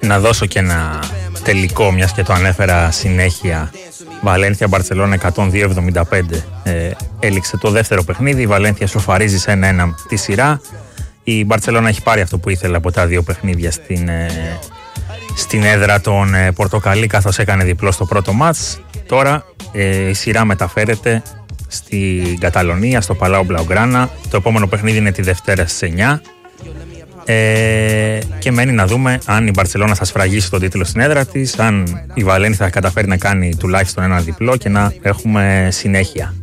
Να δώσω και ένα τελικό, μιας και το ανέφερα συνέχεια. Βαλένθια Μπαρτσελόνα 102-75 έληξε το δεύτερο παιχνίδι. Η Βαλένθια σοφαρίζει σε 1-1 τη σειρά. Η Μπαρτσελόνα έχει πάρει αυτό που ήθελε από τα δύο παιχνίδια στην έδρα των Πορτοκαλί, καθώς έκανε διπλό στο πρώτο μάτς. Τώρα η σειρά μεταφέρεται στην Καταλωνία, στο Παλάο Μπλαουγκράνα. Το επόμενο παιχνίδι είναι τη Δευτέρα στις 9. Και μένει να δούμε αν η Μπαρτσελόνα θα σφραγίσει τον τίτλο στην έδρα της, αν η Βαλένθια θα καταφέρει να κάνει τουλάχιστον ένα διπλό και να έχουμε συνέχεια.